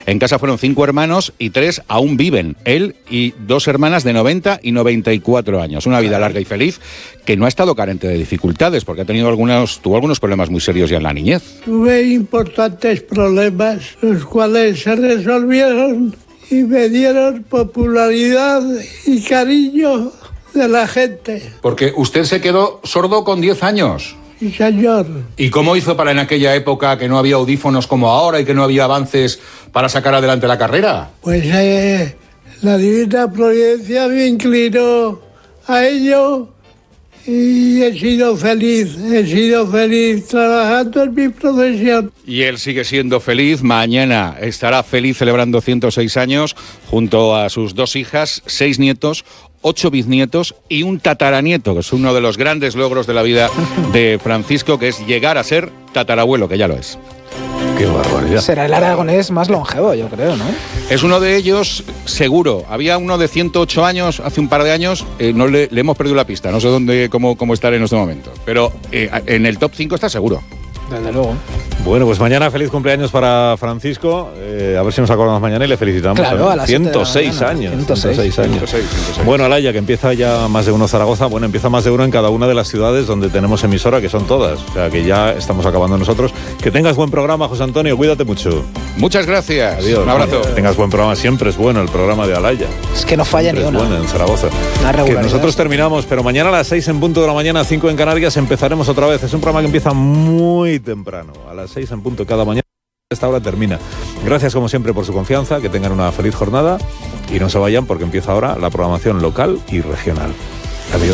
En casa fueron 5 hermanos y 3 aún viven, él y 2 hermanas de 90 y 94 años. Una vida larga y feliz que no ha estado carente de dificultades, porque tuvo algunos problemas muy serios ya en la niñez. Tuve importantes problemas, los cuales se resolvieron y me dieron popularidad y cariño de la gente. Porque usted se quedó sordo con 10 años. Sí, señor. ¿Y cómo hizo para en aquella época que no había audífonos como ahora y que no había avances para sacar adelante la carrera? Pues la divina providencia me inclinó a ello y he sido feliz trabajando en mi profesión. Y él sigue siendo feliz, mañana estará feliz celebrando 106 años junto a sus 2 hijas, 6 nietos, 8 bisnietos y un tataranieto, que es uno de los grandes logros de la vida de Francisco, que es llegar a ser tatarabuelo, que ya lo es. ¡Qué barbaridad! Será el aragonés más longevo, yo creo, ¿no? Es uno de ellos, seguro. Había uno de 108 años, hace un par de años, no le hemos perdido la pista, no sé cómo estar en este momento, pero en el top 5 está seguro. Desde luego. Bueno, pues mañana feliz cumpleaños para Francisco. A ver si nos acordamos mañana y le felicitamos. Claro, a las 106 años. 106 años. Bueno, Alaya, que empieza ya más de uno Zaragoza. Bueno, empieza más de uno en cada una de las ciudades donde tenemos emisora, que son todas. O sea, que ya estamos acabando nosotros. Que tengas buen programa, José Antonio. Cuídate mucho. Muchas gracias. Adiós. Un abrazo. Que tengas buen programa. Siempre es bueno el programa de Alaya. Es que no falla siempre ni una. Es bueno en Zaragoza. Que nosotros terminamos, pero mañana a las 6 en punto de la mañana, 5 en Canarias, empezaremos otra vez. Es un programa que empieza muy temprano. A las 6 en punto cada mañana. Esta hora termina. Gracias como siempre por su confianza, que tengan una feliz jornada y no se vayan porque empieza ahora la programación local y regional. Adiós.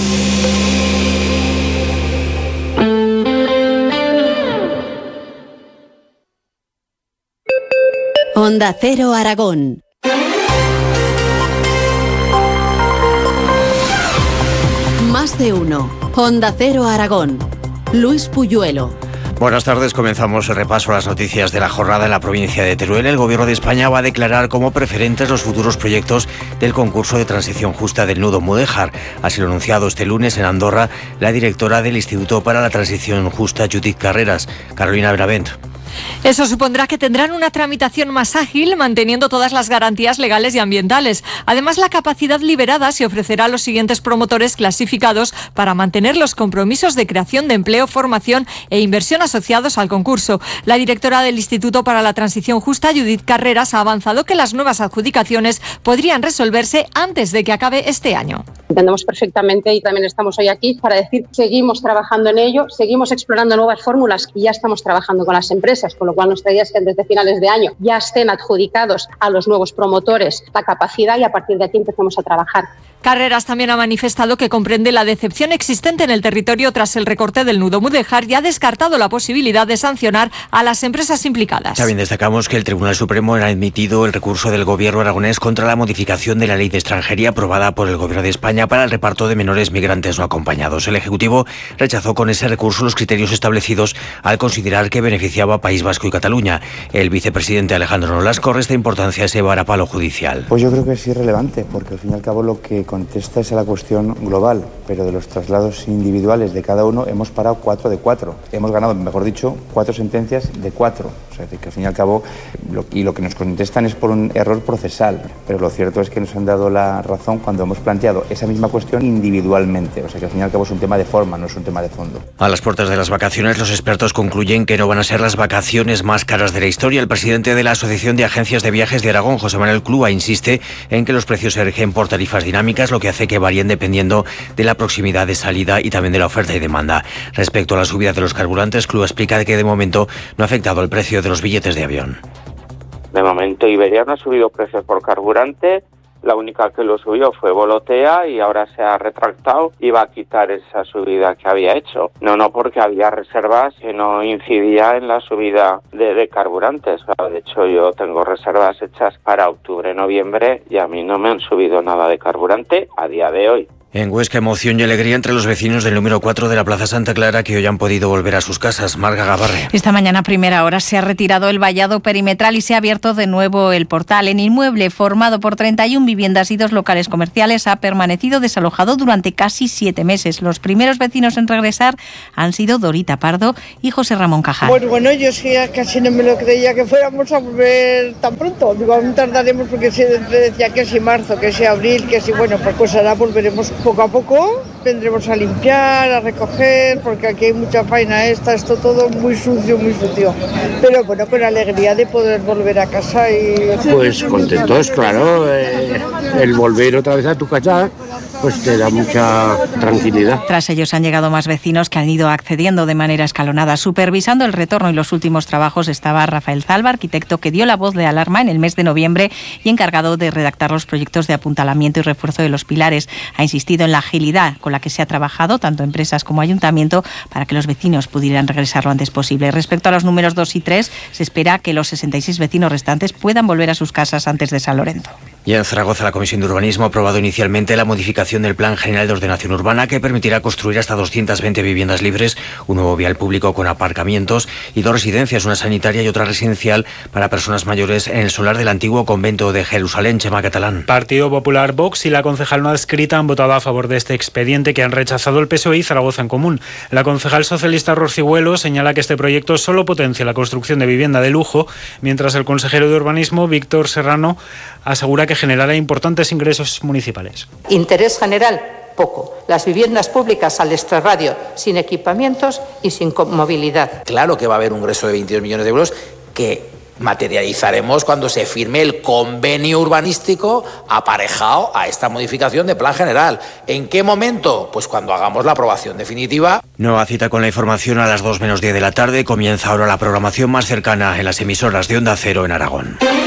Onda Cero Aragón. Más de uno. Onda Cero Aragón. Luis Puyuelo. Buenas tardes, comenzamos el repaso a las noticias de la jornada en la provincia de Teruel. El Gobierno de España va a declarar como preferentes los futuros proyectos del concurso de transición justa del nudo Mudéjar. Así lo ha anunciado este lunes en Andorra la directora del Instituto para la Transición Justa, Judith Carreras. Carolina Benavent. Eso supondrá que tendrán una tramitación más ágil, manteniendo todas las garantías legales y ambientales. Además, la capacidad liberada se ofrecerá a los siguientes promotores clasificados para mantener los compromisos de creación de empleo, formación e inversión asociados al concurso. La directora del Instituto para la Transición Justa, Judith Carreras, ha avanzado que las nuevas adjudicaciones podrían resolverse antes de que acabe este año. Entendemos perfectamente y también estamos hoy aquí para decir que seguimos trabajando en ello, seguimos explorando nuevas fórmulas y ya estamos trabajando con las empresas, con lo cual nuestra idea es que desde finales de año ya estén adjudicados a los nuevos promotores la capacidad y a partir de aquí empecemos a trabajar. Carreras también ha manifestado que comprende la decepción existente en el territorio tras el recorte del nudo Mudéjar y ha descartado la posibilidad de sancionar a las empresas implicadas. También destacamos que el Tribunal Supremo ha admitido el recurso del Gobierno aragonés contra la modificación de la Ley de Extranjería aprobada por el Gobierno de España para el reparto de menores migrantes no acompañados. El Ejecutivo rechazó con ese recurso los criterios establecidos al considerar que beneficiaba a País Vasco y Cataluña. El vicepresidente Alejandro Nolasco resta importancia a ese varapalo judicial. Pues yo creo que es irrelevante, porque al fin y al cabo lo que contesta es a la cuestión global, pero de los traslados individuales de cada uno hemos parado 4 de 4. Hemos ganado, mejor dicho, 4 sentencias de 4. O sea, que al fin y al cabo lo que nos contestan es por un error procesal, pero lo cierto es que nos han dado la razón cuando hemos planteado esa misma cuestión individualmente. O sea, que al fin y al cabo es un tema de forma, no es un tema de fondo. A las puertas de las vacaciones, los expertos concluyen que no van a ser las vacaciones más caras de la historia. El presidente de la Asociación de Agencias de Viajes de Aragón, José Manuel Clua, insiste en que los precios se rigen por tarifas dinámicas, lo que hace que varíen dependiendo de la proximidad de salida y también de la oferta y demanda. Respecto a la subida de los carburantes, Clua explica que de momento no ha afectado el precio de los billetes de avión. De momento Iberia no ha subido precios por carburante. La única que lo subió fue Volotea y ahora se ha retractado y va a quitar esa subida que había hecho. No, porque había reservas que no incidía en la subida de carburantes. De hecho, yo tengo reservas hechas para octubre, noviembre y a mí no me han subido nada de carburante a día de hoy. En Huesca, emoción y alegría entre los vecinos del número 4 de la Plaza Santa Clara, que hoy han podido volver a sus casas. Marga Gabarre. Esta mañana a primera hora se ha retirado el vallado perimetral y se ha abierto de nuevo el portal. El inmueble, formado por 31 viviendas y 2 locales comerciales, ha permanecido desalojado durante casi 7 meses. Los primeros vecinos en regresar han sido Dorita Pardo y José Ramón Cajal. Pues bueno, yo sí casi no me lo creía que fuéramos a volver tan pronto. Digo, aún tardaremos porque siempre decía que si marzo, que si abril, que si bueno, pues ahora volveremos poco a poco. Vendremos a limpiar, a recoger, porque aquí hay mucha faena, esto todo muy sucio, muy sucio. Pero bueno, con alegría de poder volver a casa y... Pues contentos, claro, el volver otra vez a tu casa pues te da mucha tranquilidad. Tras ellos han llegado más vecinos que han ido accediendo de manera escalonada. Supervisando el retorno y los últimos trabajos estaba Rafael Zalba, arquitecto que dio la voz de alarma en el mes de noviembre y encargado de redactar los proyectos de apuntalamiento y refuerzo de los pilares. Ha insistido en la agilidad con la que se ha trabajado, tanto empresas como ayuntamiento, para que los vecinos pudieran regresar lo antes posible. Respecto a los números 2 y 3, se espera que los 66 vecinos restantes puedan volver a sus casas antes de San Lorenzo. Y en Zaragoza, la Comisión de Urbanismo ha aprobado inicialmente la modificación del Plan General de Ordenación Urbana, que permitirá construir hasta 220 viviendas libres, un nuevo vial público con aparcamientos y 2 residencias, una sanitaria y otra residencial para personas mayores en el solar del antiguo convento de Jerusalén. Chema Catalán. Partido Popular, Vox y la concejal no adscrita han votado a favor de este expediente, que han rechazado el PSOE y Zaragoza en Común. La concejal socialista Rorciguelo señala que este proyecto solo potencia la construcción de vivienda de lujo, mientras el consejero de Urbanismo, Víctor Serrano, asegura que generará importantes ingresos municipales. Interés general, poco. Las viviendas públicas al extrarradio, sin equipamientos y sin movilidad. Claro que va a haber un ingreso de 22 millones de euros que materializaremos cuando se firme el convenio urbanístico aparejado a esta modificación de Plan General. ¿En qué momento? Pues cuando hagamos la aprobación definitiva. Nueva cita con la información a las 2 menos 10 de la tarde. Comienza ahora la programación más cercana en las emisoras de Onda Cero en Aragón.